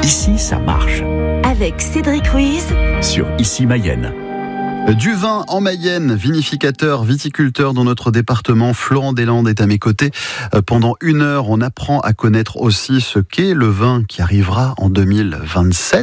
Ici, ça marche. Avec Cédric Ruiz Sur Ici Mayenne. Du vin en Mayenne, vinificateur, viticulteur dans notre département, Florent Deslandes est à mes côtés. Pendant 1 heure, on apprend à connaître aussi ce qu'est le vin qui arrivera en 2027.